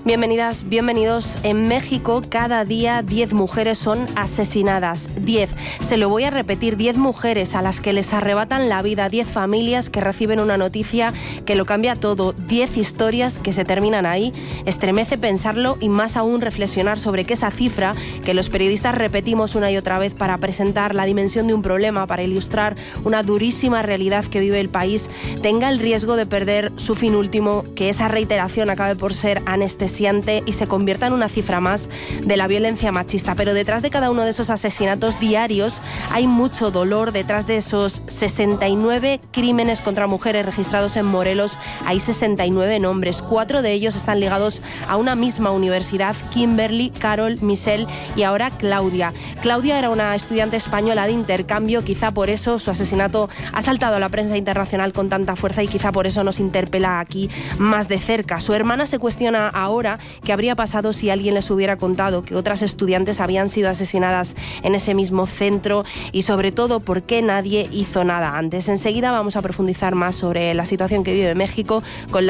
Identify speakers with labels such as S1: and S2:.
S1: Bienvenidas, bienvenidos. En México, cada día 10 mujeres son asesinadas. 10. Se lo voy a repetir, 10 mujeres a las que les arrebatan la vida, 10 familias que reciben una noticia que lo cambia todo, 10 historias que se terminan ahí. Estremece pensarlo y más aún reflexionar sobre que esa cifra que los periodistas repetimos una y otra vez para presentar la dimensión de un problema, para ilustrar una durísima realidad que vive el país, tenga el riesgo de perder su fin último, que esa reiteración acabe por ser anestesiante y se convierta en una cifra más de la violencia machista. Pero detrás de cada uno de esos asesinatos diarios hay mucho dolor. Detrás de esos 69 crímenes contra mujeres registrados en Morelos hay 69 nombres. 4 de ellos están ligados a una misma universidad: Kimberly, Carol, Michelle y ahora Claudia. Claudia era una estudiante española de intercambio, quizá por eso su asesinato ha saltado a la prensa internacional con tanta fuerza y quizá por eso nos interpela aquí más de cerca. Su hermana se cuestiona ahora qué habría pasado si alguien les hubiera contado que otras estudiantes habían sido asesinadas en ese mismo centro y sobre todo por qué nadie hizo nada antes. Enseguida vamos a profundizar más sobre la situación que vive México con